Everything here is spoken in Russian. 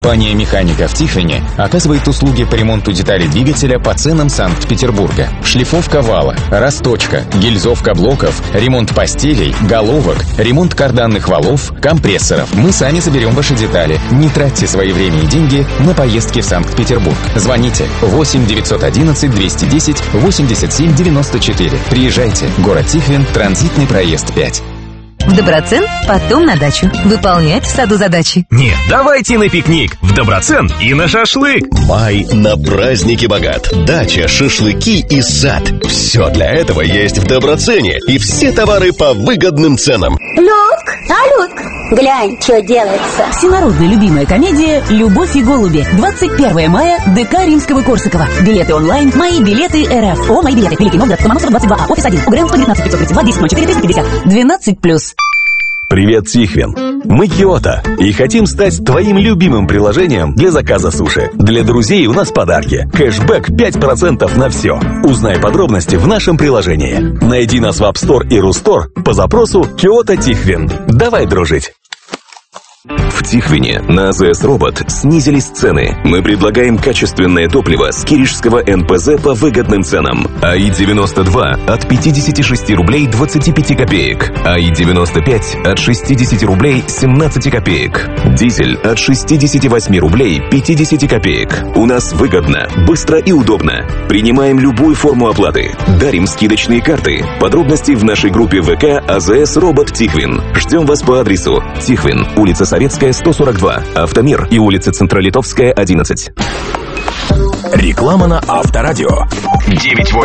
Компания механиков Тихвини оказывает услуги по ремонту деталей двигателя по ценам Санкт-Петербурга. Шлифовка вала, расточка, гильзовка блоков, ремонт постелей, головок, ремонт карданных валов, компрессоров. Мы сами заберем ваши детали. Не тратьте свои время и деньги на поездки в Санкт-Петербург. Звоните 8 911 210 87 94. Приезжайте. Город Тихвин, транзитный проезд 5. В Доброцен, потом на дачу. Выполнять в саду задачи. Нет, давайте на пикник. В Доброцен и на шашлык. Май на праздники богат. Дача, шашлыки и сад. Все для этого есть в Доброцене. И все товары по выгодным ценам. Людк, глянь, что делается. Всенародная любимая комедия «Любовь и голуби». 21 мая, ДК Римского-Корсакова. Билеты онлайн. Мои билеты РФ. О, мои билеты. Великий Новгород, Ломоносов, 22А. Офис 1. УГРН 119 532 10 04 350. 12+. Привет, Тихвин. Мы Киото и хотим стать твоим любимым приложением для заказа суши. Для друзей у нас подарки. Кэшбэк 5% на все. Узнай подробности в нашем приложении. Найди нас в App Store и Рустор по запросу Киото Тихвин. Давай дружить. В Тихвине на АЗС Робот снизились цены. Мы предлагаем качественное топливо с киришского НПЗ по выгодным ценам. АИ-92 от 56 рублей 25 копеек. АИ-95 от 60 рублей 17 копеек. Дизель от 68 рублей 50 копеек. У нас выгодно, быстро и удобно. Принимаем любую форму оплаты. Дарим скидочные карты. Подробности в нашей группе ВК АЗС Робот Тихвин. Ждем вас по адресу Тихвин, улица Советская, 142, Автомир и улица Центролитовская, 11. Реклама на Авторадио. 9